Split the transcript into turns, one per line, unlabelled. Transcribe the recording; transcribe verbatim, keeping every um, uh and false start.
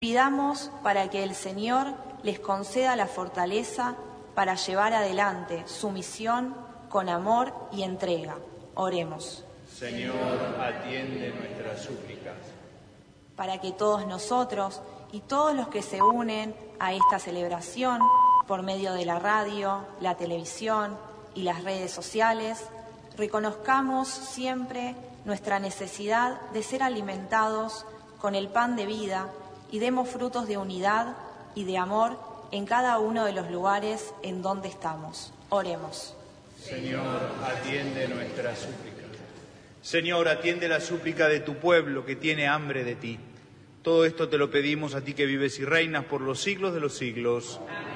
Pidamos para que el Señor les conceda la fortaleza para llevar adelante su misión con amor y entrega. Oremos.
Señor, atiende nuestras súplicas.
Para que todos nosotros y todos los que se unen a esta celebración por medio de la radio, la televisión y las redes sociales, reconozcamos siempre nuestra necesidad de ser alimentados con el pan de vida y demos frutos de unidad y de amor en cada uno de los lugares en donde estamos. Oremos.
Señor, atiende nuestras súplicas.
Señor, atiende la súplica de tu pueblo que tiene hambre de ti. Todo esto te lo pedimos a ti que vives y reinas por los siglos de los siglos. Amén.